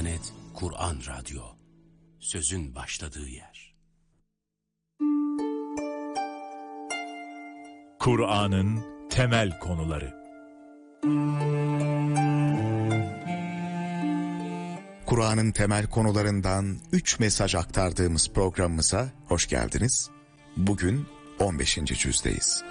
Diyanet Kur'an Radyo, sözün başladığı yer. Kur'an'ın temel konuları. Kur'an'ın temel konularından 3 mesaj aktardığımız programımıza hoş geldiniz. Bugün 15. cüzdeyiz.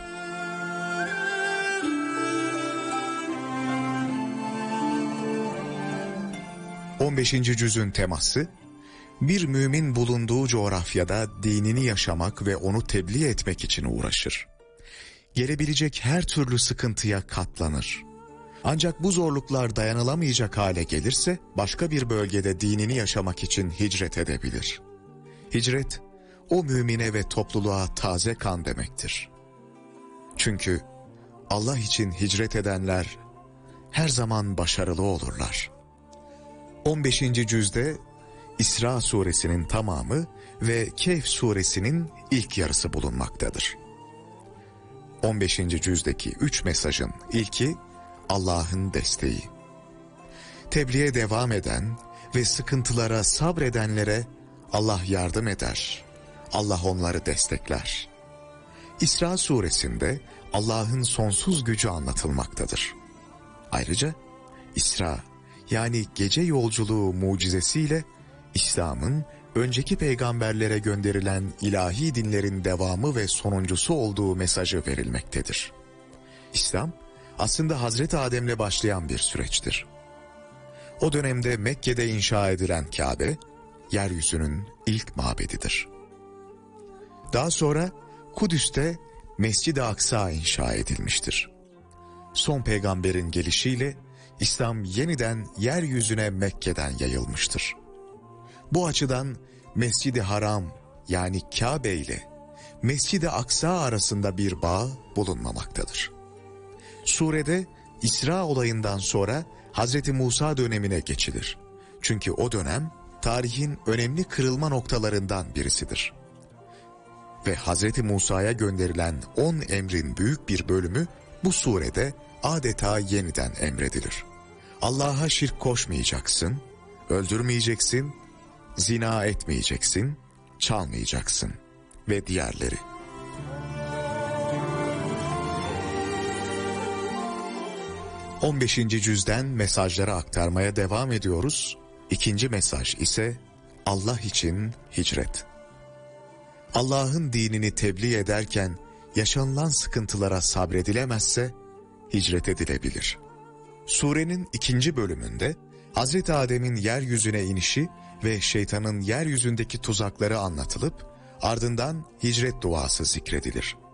Cüzün teması, bir mümin bulunduğu coğrafyada dinini yaşamak ve onu tebliğ etmek için uğraşır. Gelebilecek her türlü sıkıntıya katlanır. Ancak bu zorluklar dayanılamayacak hale gelirse başka bir bölgede dinini yaşamak için hicret edebilir. Hicret, o mümine ve topluluğa taze kan demektir. Çünkü Allah için hicret edenler her zaman başarılı olurlar. 15. cüzde İsra suresinin tamamı ve Kehf suresinin ilk yarısı bulunmaktadır. 15. cüzdeki 3 mesajın ilki Allah'ın desteği. Tebliğe devam eden ve sıkıntılara sabredenlere Allah yardım eder. Allah onları destekler. İsra suresinde Allah'ın sonsuz gücü anlatılmaktadır. Ayrıca İsra, yani gece yolculuğu mucizesiyle İslam'ın önceki peygamberlere gönderilen ilahi dinlerin devamı ve sonuncusu olduğu mesajı verilmektedir. İslam aslında Hazreti Adem'le başlayan bir süreçtir. O dönemde Mekke'de inşa edilen Kabe, yeryüzünün ilk mabedidir. Daha sonra Kudüs'te Mescid-i Aksa inşa edilmiştir. Son peygamberin gelişiyle İslam yeniden yeryüzüne Mekke'den yayılmıştır. Bu açıdan Mescid-i Haram, yani Kabe ile Mescid-i Aksa arasında bir bağ bulunmamaktadır. Surede İsra olayından sonra Hazreti Musa dönemine geçilir. Çünkü o dönem tarihin önemli kırılma noktalarından birisidir. Ve Hazreti Musa'ya gönderilen 10 emrin büyük bir bölümü bu surede adeta yeniden emredilir. Allah'a şirk koşmayacaksın, öldürmeyeceksin, zina etmeyeceksin, çalmayacaksın ve diğerleri. Cüzden mesajları aktarmaya devam ediyoruz. 2. mesaj ise Allah için hicret. Allah'ın dinini tebliğ ederken yaşanılan sıkıntılara sabredilemezse hicret edilebilir. Surenin 2. bölümünde Hazreti Adem'in yeryüzüne inişi ve şeytanın yeryüzündeki tuzakları anlatılıp ardından hicret duası zikredilir.